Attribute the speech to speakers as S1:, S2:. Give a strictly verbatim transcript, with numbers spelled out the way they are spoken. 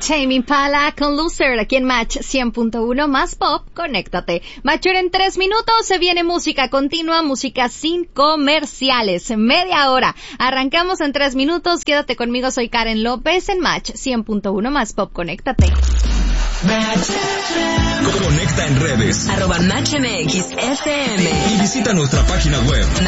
S1: Tame Impala con Loser, aquí en Match cien punto uno más pop, conéctate. Matcher en tres minutos, se viene música continua, música sin comerciales, media hora. Arrancamos en tres minutos, quédate conmigo, soy Karen López en Match cien punto uno más pop, conéctate.
S2: Conecta en redes.
S3: Arroba Match M X F M.
S2: Y visita nuestra página web.